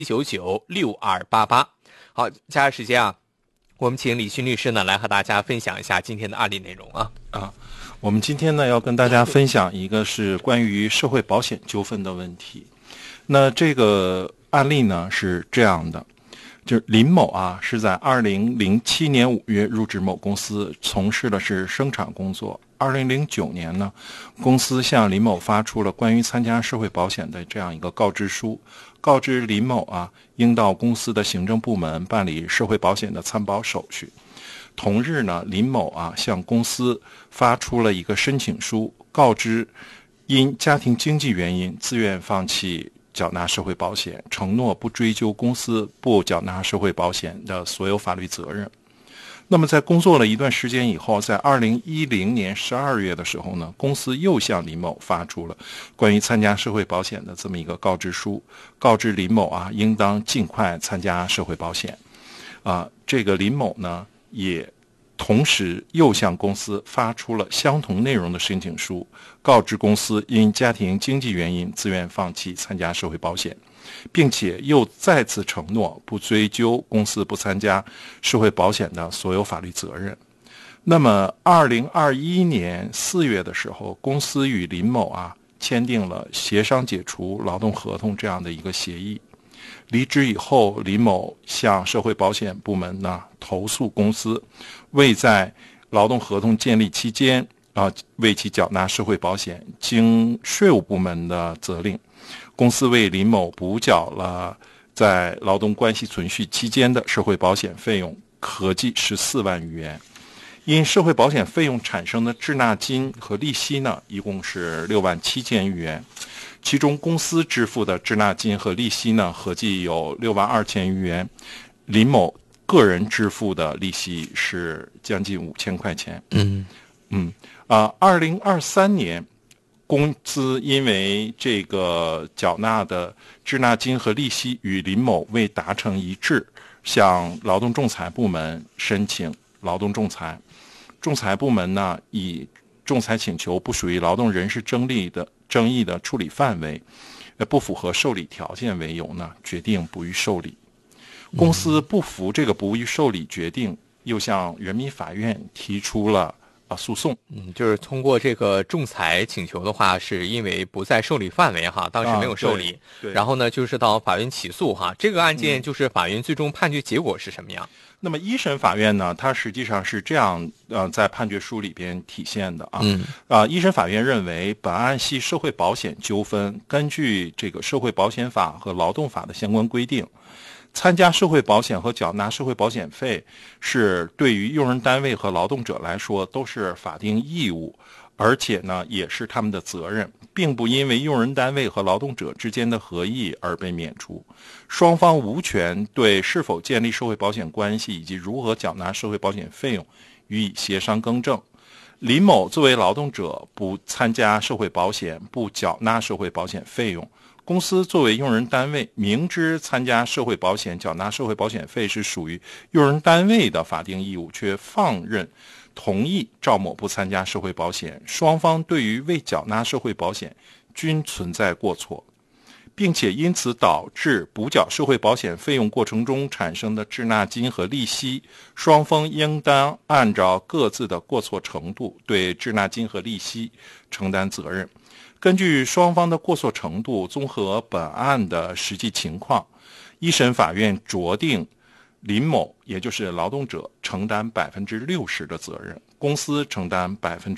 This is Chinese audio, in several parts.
7996288。好，接下来时间啊，我们请李勋律师呢来和大家分享一下今天的案例内容啊。 我们今天呢要跟大家分享一个是关于社会保险纠纷的问题。那这个案例呢是这样的，就是林某啊是在2007年5月入职某公司，从事的是生产工作。2009年呢，公司向林某发出了关于参加社会保险的这样一个告知书，告知林某啊应到公司的行政部门办理社会保险的参保手续。同日呢，林某啊向公司发出了一个申请书，告知因家庭经济原因自愿放弃缴纳社会保险，承诺不追究公司不缴纳社会保险的所有法律责任。那么在工作了一段时间以后，在2010年12月的时候呢，公司又向林某发出了关于参加社会保险的这么一个告知书，告知林某啊应当尽快参加社会保险。这个林某呢也同时又向公司发出了相同内容的申请书，告知公司因家庭经济原因自愿放弃参加社会保险，并且又再次承诺不追究公司不参加社会保险的所有法律责任。那么2021年4月的时候，公司与林某啊签订了协商解除劳动合同这样的一个协议。离职以后，林某向社会保险部门呢投诉公司未在劳动合同建立期间为其缴纳社会保险，经税务部门的责令，公司为林某补缴了在劳动关系存续期间的社会保险费用，合计14万余元。因社会保险费用产生的滞纳金和利息呢，一共是6万7千余元。其中公司支付的滞纳金和利息呢，合计有6万2千余元，林某个人支付的利息是将近5000块钱。2023年，公司因为这个缴纳的滞纳金和利息与林某未达成一致，向劳动仲裁部门申请劳动仲裁。仲裁部门呢，以仲裁请求不属于劳动人事争议的处理范围，不符合受理条件为由呢，决定不予受理。公司不服这个不予受理决定，又向人民法院提出了诉讼。 就是通过这个仲裁请求的话，是因为不在受理范围哈，当时没有受理， 对， 然后呢就是到法院起诉哈。这个案件就是法院最终判决结果是什么样？ 那么一审法院呢，它实际上是这样在判决书里边体现的一审法院认为本案系社会保险纠纷，根据这个社会保险法和劳动法的相关规定，参加社会保险和缴纳社会保险费是对于用人单位和劳动者来说都是法定义务，而且呢也是他们的责任，并不因为用人单位和劳动者之间的合意而被免除。双方无权对是否建立社会保险关系以及如何缴纳社会保险费用予以协商更正。林某作为劳动者不参加社会保险，不缴纳社会保险费用，公司作为用人单位明知参加社会保险、缴纳社会保险费是属于用人单位的法定义务，却放任同意赵某不参加社会保险，双方对于未缴纳社会保险均存在过错，并且因此导致补缴社会保险费用过程中产生的滞纳金和利息，双方应当按照各自的过错程度对滞纳金和利息承担责任。根据双方的过错程度，综合本案的实际情况，一审法院酌定林某，也就是劳动者承担60%的责任，公司承担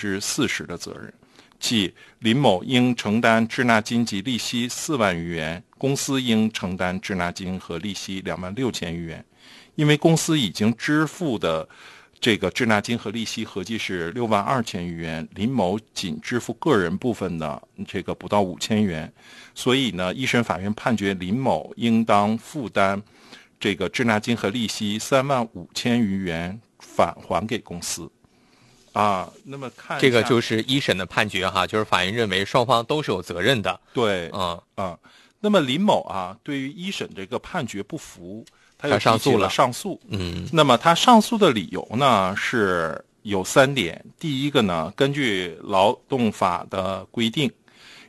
40%的责任。即林某应承担滞纳金及利息4万余元，公司应承担滞纳金和利息2万6千余元。因为公司已经支付的这个滞纳金和利息合计是6万2千余元，林某仅支付个人部分的这个不到5000元，所以呢，一审法院判决林某应当负担这个滞纳金和利息3万5千余元返还给公司。那么看这个就是一审的判决哈，就是法院认为双方都是有责任的。 对，那么林某对于一审这个判决不服，他又提起了上诉。那么他上诉的理由呢是有3点。第一个呢，根据劳动法的规定，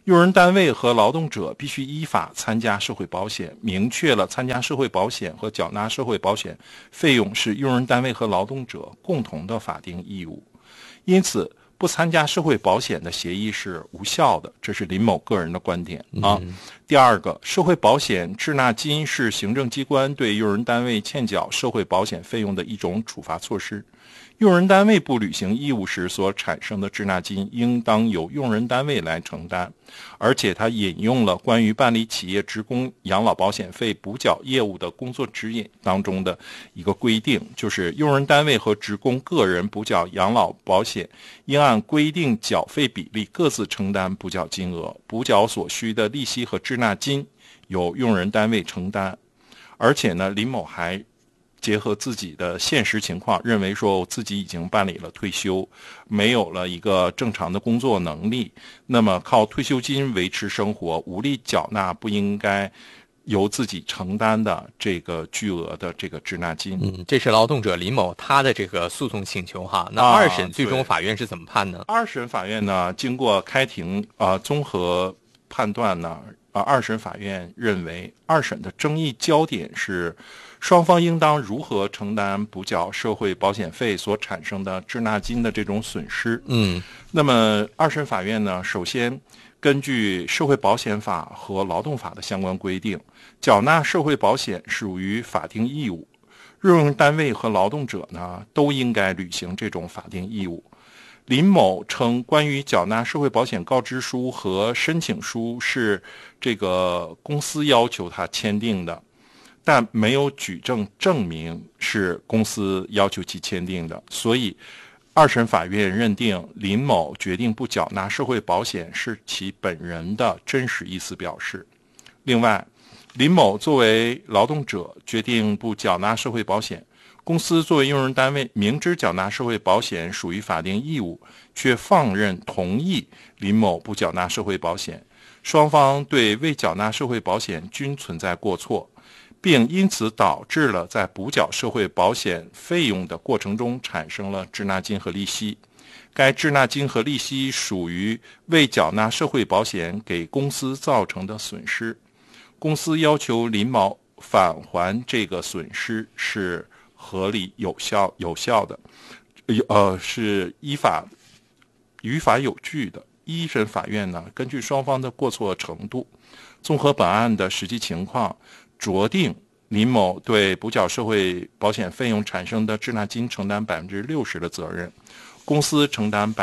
用人单位和劳动者必须依法参加社会保险，明确了参加社会保险和缴纳社会保险费用是用人单位和劳动者共同的法定义务。因此，不参加社会保险的协议是无效的，这是林某个人的观点啊。第二个，社会保险滞纳金是行政机关对用人单位欠缴社会保险费用的一种处罚措施。用人单位不履行义务时所产生的滞纳金，应当由用人单位来承担。而且他引用了关于办理企业职工养老保险费补缴业务的工作指引当中的一个规定，就是用人单位和职工个人补缴养老保险，应按规定缴费比例各自承担补缴金额，补缴所需的利息和滞纳金由用人单位承担。而且呢，林某还结合自己的现实情况，认为说自己已经办理了退休，没有了一个正常的工作能力，那么靠退休金维持生活，无力缴纳不应该由自己承担的这个巨额的这个滞纳金。 这是劳动者林某他的这个诉讼请求哈。那二审最终法院是怎么判呢？ 二审法院呢，经过开庭综合判断呢，二审法院认为二审的争议焦点是双方应当如何承担补缴社会保险费所产生的滞纳金的这种损失。那么二审法院呢，首先根据社会保险法和劳动法的相关规定，缴纳社会保险属于法定义务，用人单位和劳动者呢都应该履行这种法定义务。林某称，关于缴纳社会保险告知书和申请书是这个公司要求他签订的，但没有举证证明是公司要求其签订的，所以二审法院认定林某决定不缴纳社会保险是其本人的真实意思表示。另外，林某作为劳动者决定不缴纳社会保险，公司作为用人单位明知缴纳社会保险属于法定义务，却放任同意林某不缴纳社会保险，双方对未缴纳社会保险均存在过错，并因此导致了在补缴社会保险费用的过程中产生了滞纳金和利息。该滞纳金和利息属于未缴纳社会保险给公司造成的损失，公司要求林某返还这个损失是合理有效的，是于法有据的。一审法院呢，根据双方的过错程度，综合本案的实际情况，酌定林某对补缴社会保险费用产生的滞纳金承担60%的责任，公司承担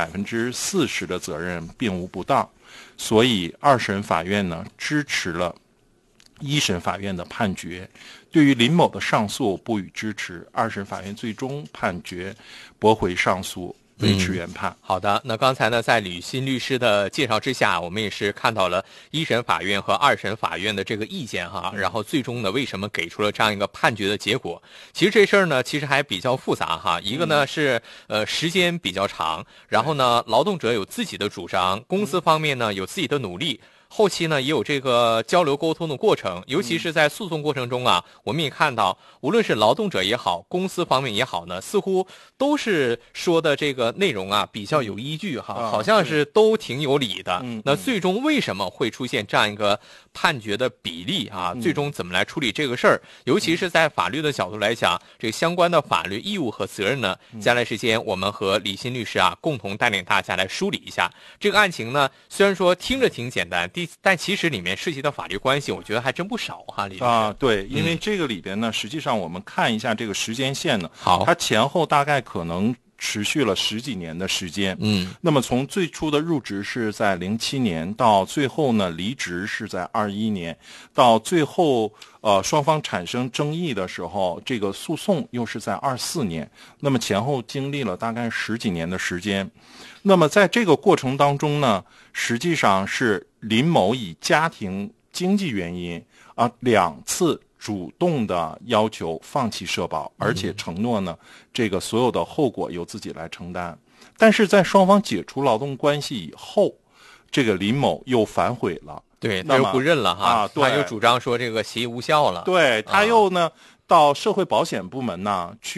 40%的责任，并无不当。所以二审法院呢支持了一审法院的判决，对于林某的上诉不予支持。二审法院最终判决驳回上诉，维持原判。 好的，那刚才呢，在吕新律师的介绍之下，我们也是看到了一审法院和二审法院的这个意见哈，然后最终呢，为什么给出了这样一个判决的结果？其实这事儿呢，其实还比较复杂哈。一个呢是时间比较长，然后呢，劳动者有自己的主张，公司方面呢有自己的努力。后期呢也有这个交流沟通的过程，尤其是在诉讼过程中啊，我们也看到，无论是劳动者也好，公司方面也好呢，似乎都是说的这个内容啊比较有依据哈，好像是都挺有理的。那最终为什么会出现这样一个判决的比例啊？最终怎么来处理这个事儿？尤其是在法律的角度来讲，这个相关的法律义务和责任呢，将来时间我们和李新律师啊共同带领大家来梳理一下这个案情呢。虽然说听着挺简单，但其实里面涉及到法律关系，我觉得还真不少哈，李律师。 对，因为这个里边呢，实际上我们看一下这个时间线呢， 好， 它前后大概可能持续了10几年的时间。那么从最初的入职是在07年，到最后呢离职是在21年，到最后双方产生争议的时候，这个诉讼又是在24年，那么前后经历了大概10几年的时间。那么在这个过程当中呢，实际上是林某以家庭经济原因2次主动的要求放弃社保，而且承诺呢，这个所有的后果由自己来承担。但是在双方解除劳动关系以后，这个林某又反悔了， 对，他又不认了哈， 对， 他又主张说这个协议无效了， 对，他又呢到社会保险部门呢去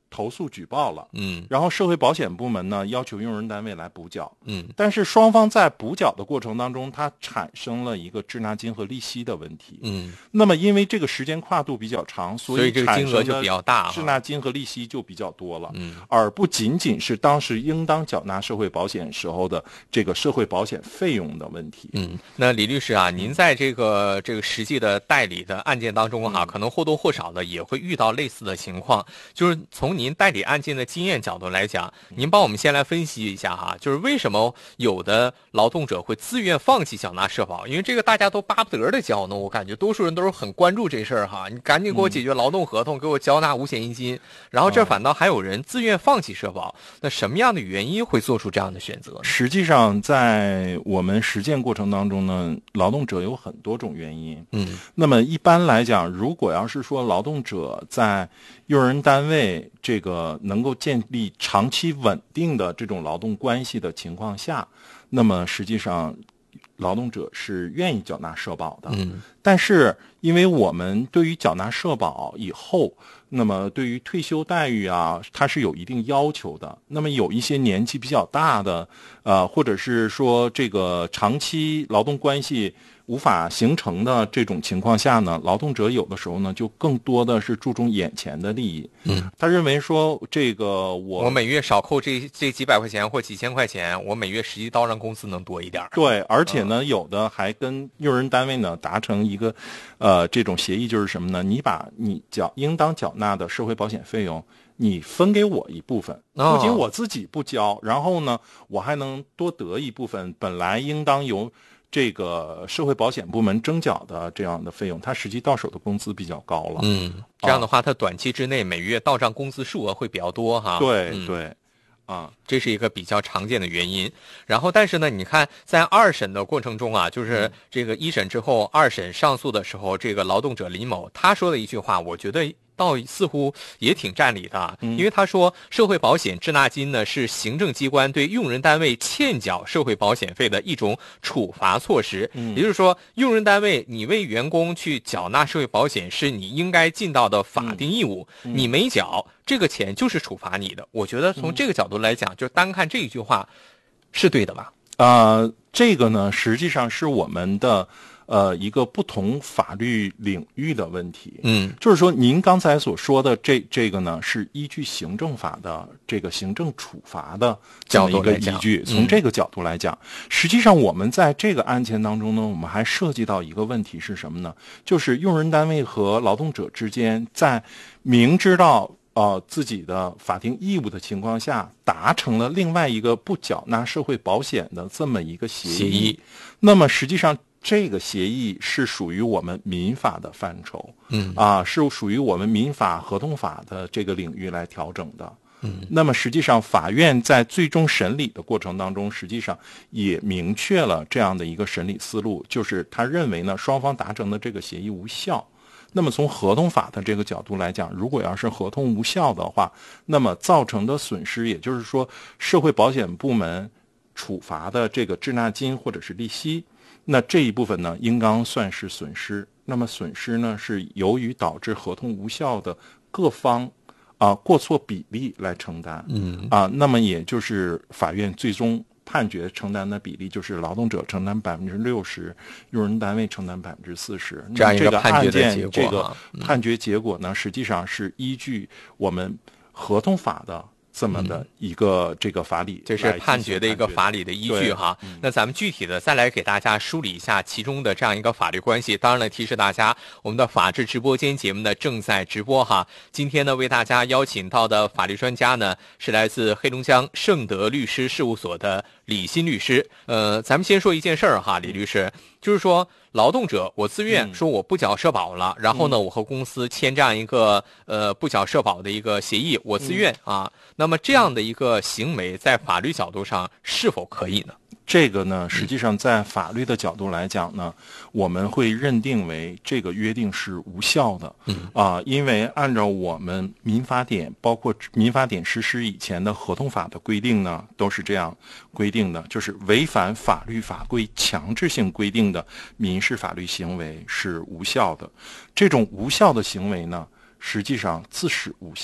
投诉举报了， 嗯， 然后社会保险部门呢要求用人单位来补缴， 嗯， 但是双方在补缴的过程当中，它产生了一个滞纳金和利息的问题， 嗯， 那么因为这个时间跨度比较长，所以这个金额就比较大， 滞纳金和利息就比较多了， 嗯， 而不仅仅是当时应当缴纳社会保险时候的这个社会保险费用的问题。 嗯，那李律师啊，您在这个实际的代理的案件当中可能或多或少的也会遇到类似的情况，就是从您代理案件的经验角度来讲，您帮我们先来分析一下就是为什么有的劳动者会自愿放弃缴纳社保？因为这个大家都巴不得的交呢，我感觉多数人都是很关注这事儿你赶紧给我解决劳动合同，给我交纳五险一金，然后这反倒还有人自愿放弃社保，那什么样的原因会做出这样的选择呢？ 实际上，在我们实践过程当中呢，劳动者有很多种原因。那么一般来讲，如果要是说劳动者在用人单位这个能够建立长期稳定的这种劳动关系的情况下，那么实际上劳动者是愿意缴纳社保的。但是因为我们对于缴纳社保以后，那么对于退休待遇它是有一定要求的。那么有一些年纪比较大的或者是说这个长期劳动关系无法形成的这种情况下呢，劳动者有的时候呢就更多的是注重眼前的利益。他认为说这个我每月少扣这几百块钱或几千块钱，我每月实际到账工资能多一点。 对，而且呢有的还跟用人单位呢达成一个这种协议，就是什么呢？你把你应当缴纳的社会保险费用你分给我一部分，不仅我自己不交，然后呢我还能多得一部分本来应当由这个社会保险部门征缴的这样的费用，他实际到手的工资比较高了。 这样的话他短期之内每月到账工资数额会比较多对对这是一个比较常见的原因。然后但是呢，你看在二审的过程中就是这个一审之后二审上诉的时候，这个劳动者林某他说的一句话，我觉得倒似乎也挺占理的，因为他说社会保险滞纳金呢是行政机关对用人单位欠缴社会保险费的一种处罚措施，也就是说用人单位你为员工去缴纳社会保险是你应该尽到的法定义务，你没缴这个钱就是处罚你的。我觉得从这个角度来讲，就单看这一句话是对的吧？ 这个呢实际上是我们的一个不同法律领域的问题。就是说您刚才所说的这个呢是依据行政法的这个行政处罚的这么一个依据。从这个角度来讲，实际上我们在这个案件当中呢，我们还涉及到一个问题是什么呢？就是用人单位和劳动者之间在明知道自己的法定义务的情况下，达成了另外一个不缴纳社会保险的这么一个协议。那么实际上这个协议是属于我们民法的范畴，是属于我们民法合同法的这个领域来调整的。那么实际上法院在最终审理的过程当中，实际上也明确了这样的一个审理思路，就是他认为呢双方达成的这个协议无效。那么从合同法的这个角度来讲，如果要是合同无效的话，那么造成的损失，也就是说社会保险部门处罚的这个滞纳金或者是利息，那这一部分呢应当算是损失。那么损失呢是由于导致合同无效的各方过错比例来承担。那么也就是法院最终判决承担的比例就是劳动者承担60%，用人单位承担40%。 这样一个判决的结果， 这个判决结果呢，实际上是依据我们合同法的这么的一个这个法理， 这是判决的一个法理的依据那咱们具体的再来给大家梳理一下其中的这样一个法律关系。当然了，提示大家，我们的法治直播间节目呢正在直播今天呢为大家邀请到的法律专家呢是来自黑龙江盛德律师事务所的李新律师。咱们先说一件事儿李律师，就是说劳动者我自愿说我不缴社保了，然后呢我和公司签这样一个不缴社保的一个协议，我自愿那么这样的一个行为在法律角度上是否可以呢？ 这个呢实际上在法律的角度来讲呢，我们会认定为这个约定是无效的。因为按照我们民法典，包括民法典实施以前的合同法的规定呢，都是这样规定的，就是违反法律法规强制性规定的民事法律行为是无效的。这种无效的行为呢，实际上自始无效，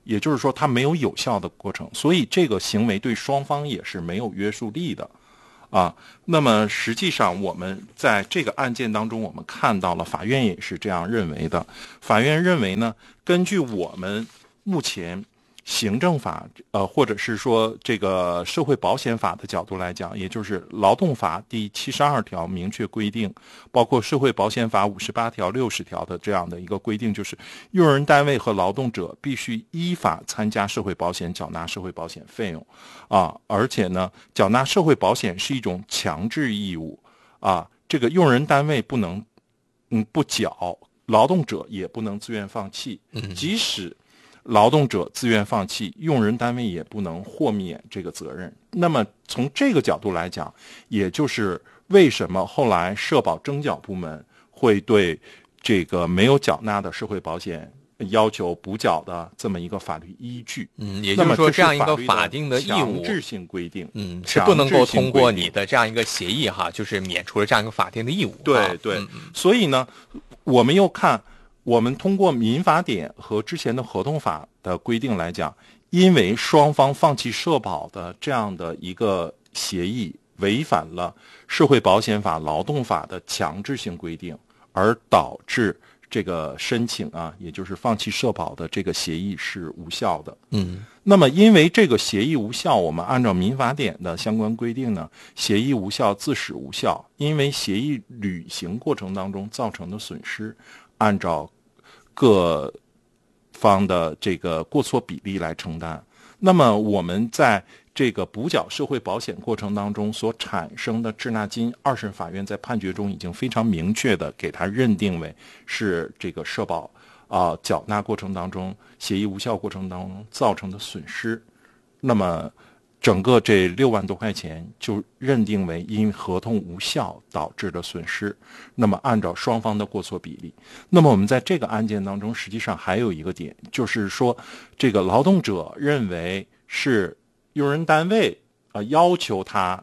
也就是说它没有有效的过程，所以这个行为对双方也是没有约束力的啊。那么实际上我们在这个案件当中，我们看到了法院也是这样认为的。法院认为呢，根据我们目前行政法或者是说这个社会保险法的角度来讲，也就是劳动法第72条明确规定，包括社会保险法58条、60条的这样的一个规定，就是用人单位和劳动者必须依法参加社会保险，缴纳社会保险费用啊，而且呢，缴纳社会保险是一种强制义务啊，这个用人单位不能不缴，劳动者也不能自愿放弃，即使劳动者自愿放弃，用人单位也不能豁免这个责任。那么从这个角度来讲，也就是为什么后来社保征缴部门会对这个没有缴纳的社会保险要求补缴的这么一个法律依据。 也就是说这样一个法定的义务强制性规定， 是不能够通过你的这样一个协议哈，就是免除了这样一个法定的义务。 对对，所以呢，我们又看。我们通过民法典和之前的合同法的规定来讲，因为双方放弃社保的这样的一个协议违反了社会保险法、劳动法的强制性规定，而导致这个申请啊，也就是放弃社保的这个协议是无效的。那么因为这个协议无效，我们按照民法典的相关规定呢，协议无效自始无效，因为协议履行过程当中造成的损失，按照各方的这个过错比例来承担。那么我们在这个补缴社会保险过程当中所产生的滞纳金，二审法院在判决中已经非常明确的给它认定为是这个社保缴纳过程当中协议无效过程当中造成的损失。那么整个这6万多块钱就认定为因合同无效导致的损失，那么按照双方的过错比例。那么我们在这个案件当中实际上还有一个点，就是说这个劳动者认为是用人单位要求他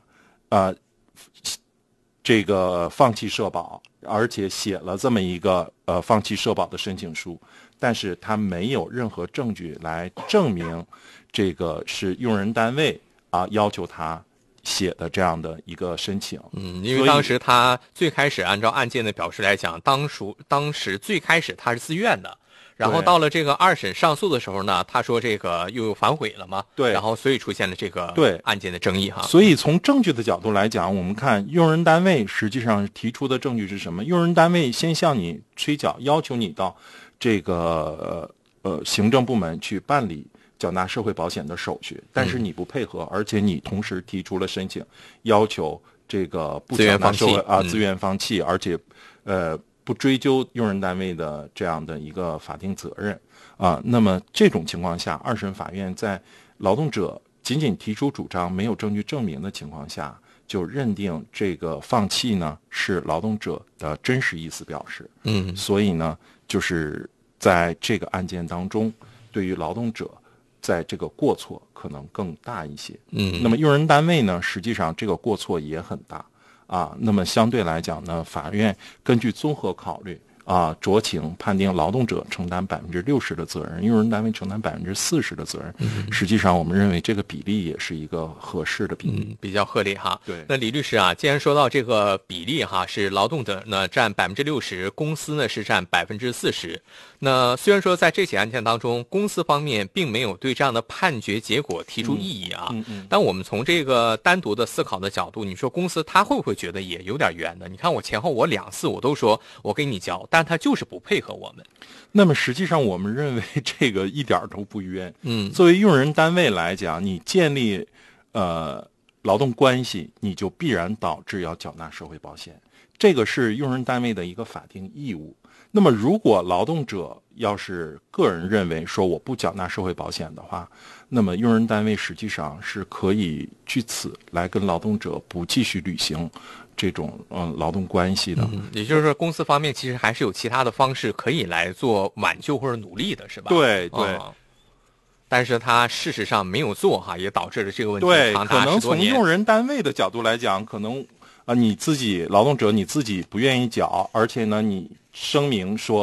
这个放弃社保，而且写了这么一个放弃社保的申请书，但是他没有任何证据来证明这个是用人单位要求他写的这样的一个申请。 因为当时他最开始按照案件的表示来讲，当时最开始他是自愿的，然后到了这个二审上诉的时候呢，他说这个又反悔了嘛， 对， 然后所以出现了这个案件的争议哈。 所以从证据的角度来讲，我们看用人单位实际上提出的证据是什么？用人单位先向你催缴，要求你到这个行政部门去办理缴纳社会保险的手续，但是你不配合，而且你同时提出了申请，要求这个不缴纳社会自愿放弃，而且不追究用人单位的这样的一个法定责任那么这种情况下，二审法院在劳动者仅仅提出主张没有证据证明的情况下，就认定这个放弃呢是劳动者的真实意思表示。所以呢，就是在这个案件当中，对于劳动者在这个过错可能更大一些。那么用人单位呢，实际上这个过错也很大那么相对来讲呢，法院根据综合考虑酌情判定劳动者承担60%的责任，用人单位承担40%的责任。实际上我们认为这个比例也是一个合适的比例， 比较合理哈。 对， 那李律师既然说到这个比例哈，是劳动者呢占60%，公司呢是占40%。那虽然说在这起案件当中，公司方面并没有对这样的判决结果提出异议但我们从这个单独的思考的角度，你说公司他会不会觉得也有点冤呢？你看我前后我2次我都说我给你交，但他就是不配合我们。 那么实际上我们认为这个一点都不冤。作为用人单位来讲，你建立劳动关系，你就必然导致要缴纳社会保险，这个是用人单位的一个法定义务。那么如果劳动者要是个人认为说我不缴纳社会保险的话，那么用人单位实际上是可以据此来跟劳动者不继续履行这种劳动关系的。 也就是说公司方面其实还是有其他的方式可以来做挽救或者努力的，是吧？ 对对。 但是他事实上没有做也导致了这个问题长达10多年。 可能从用人单位的角度来讲，可能你自己劳动者你自己不愿意缴，而且呢你声明说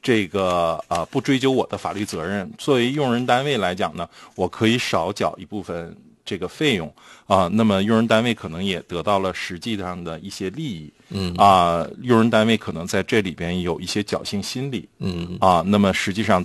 这个不追究我的法律责任。作为用人单位来讲呢，我可以少缴一部分这个费用那么用人单位可能也得到了实际上的一些利益。用人单位可能在这里边有一些侥幸心理。那么实际上